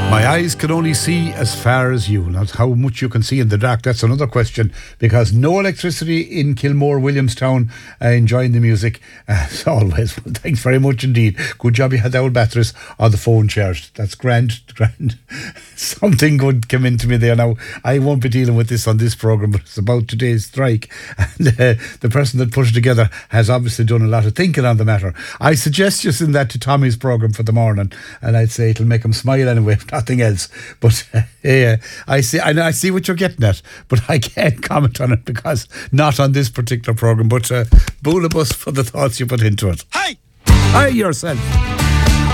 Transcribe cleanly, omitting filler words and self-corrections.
My eyes can only see as far as you. Now, how much you can see in the dark, that's another question, because no electricity in Kilmore, Williamstown, enjoying the music as always. Well, thanks very much indeed. Good job you had the old batteries on the phone charged. That's grand. Something good came into me there. Now, I won't be dealing with this on this programme, but it's about today's strike. And the person that put it together has obviously done a lot of thinking on the matter. I suggest you send that to Tommy's programme for the morning, and I'd say it'll make him smile anyway, if nothing else. But I see what you're getting at, but I can't comment on it because not on this particular programme. But Boolabus for the thoughts you put into it. Hey! Hi yourself.